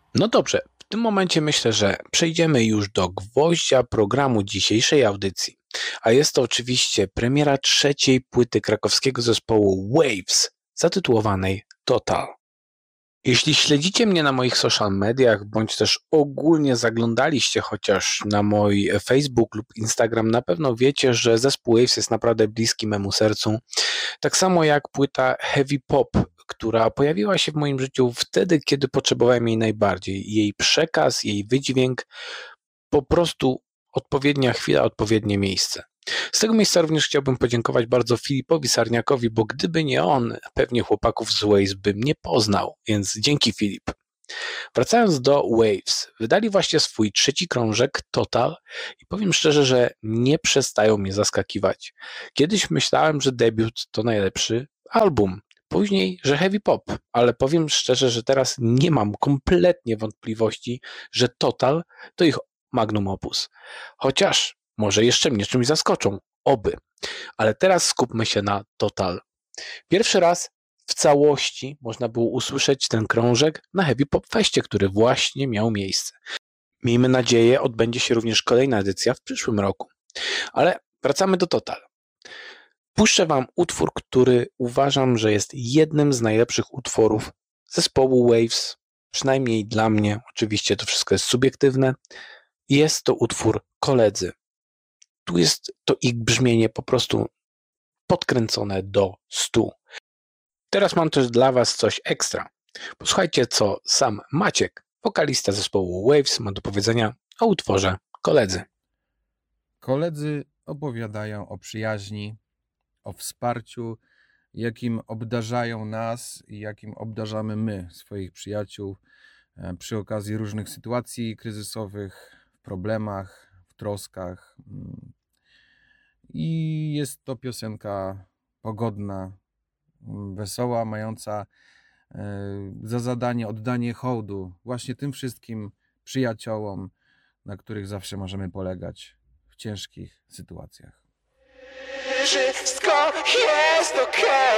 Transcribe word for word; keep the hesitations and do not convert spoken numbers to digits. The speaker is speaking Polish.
No dobrze, w tym momencie myślę, że przejdziemy już do gwoździa programu dzisiejszej audycji, a jest to oczywiście premiera trzeciej płyty krakowskiego zespołu Waves, zatytułowanej Total. Jeśli śledzicie mnie na moich social mediach, bądź też ogólnie zaglądaliście chociaż na mój Facebook lub Instagram, na pewno wiecie, że zespół Waves jest naprawdę bliski memu sercu. Tak samo jak płyta Heavy Pop, która pojawiła się w moim życiu wtedy, kiedy potrzebowałem jej najbardziej. Jej przekaz, jej wydźwięk, po prostu odpowiednia chwila, odpowiednie miejsce. Z tego miejsca również chciałbym podziękować bardzo Filipowi Sarniakowi, bo gdyby nie on, pewnie chłopaków z Waves bym nie poznał, więc dzięki Filip. Wracając do Waves, wydali właśnie swój trzeci krążek Total i powiem szczerze, że nie przestają mnie zaskakiwać. Kiedyś myślałem, że debiut to najlepszy album, później, że heavy pop, ale powiem szczerze, że teraz nie mam kompletnie wątpliwości, że Total to ich magnum opus. Chociaż może jeszcze mnie czymś zaskoczą, oby. Ale teraz skupmy się na Total. Pierwszy raz w całości można było usłyszeć ten krążek na Heavy Pop Feście, który właśnie miał miejsce. Miejmy nadzieję, odbędzie się również kolejna edycja w przyszłym roku. Ale wracamy do Total. Puszczę wam utwór, który uważam, że jest jednym z najlepszych utworów zespołu Waves, przynajmniej dla mnie. Oczywiście to wszystko jest subiektywne. Jest to utwór Koledzy. Tu jest to ich brzmienie po prostu podkręcone do stu. Teraz mam też dla was coś ekstra. Posłuchajcie, co sam Maciek, wokalista zespołu Waves, ma do powiedzenia o utworze Koledzy. Koledzy opowiadają o przyjaźni, o wsparciu, jakim obdarzają nas i jakim obdarzamy my, swoich przyjaciół, przy okazji różnych sytuacji kryzysowych, w problemach, w troskach. I jest to piosenka pogodna, wesoła, mająca za zadanie oddanie hołdu właśnie tym wszystkim przyjaciołom, na których zawsze możemy polegać w ciężkich sytuacjach. Wszystko jest okej.